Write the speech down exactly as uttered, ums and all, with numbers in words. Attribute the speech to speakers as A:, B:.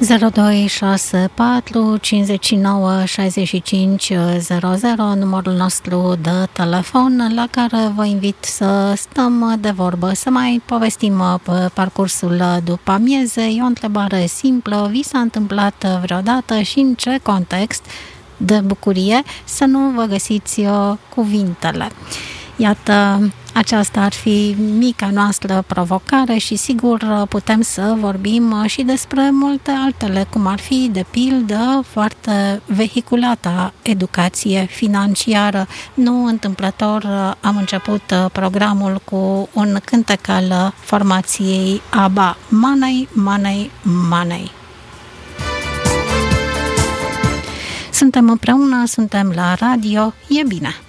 A: zero doi șase patru cinci nouă șase cinci zero zero, numărul nostru de telefon la care vă invit să stăm de vorbă, să mai povestim pe parcursul după amieze. E o întrebare simplă: vi s-a întâmplat vreodată și în ce context de bucurie să nu vă găsiți cuvintele? Iată, aceasta ar fi mica noastră provocare și sigur putem să vorbim și despre multe altele, cum ar fi, de pildă, foarte vehiculată educație financiară. Nu întâmplător am început programul cu un cântec al formației ABBA: Money, Money, Money. Suntem împreună, suntem la radio, e bine!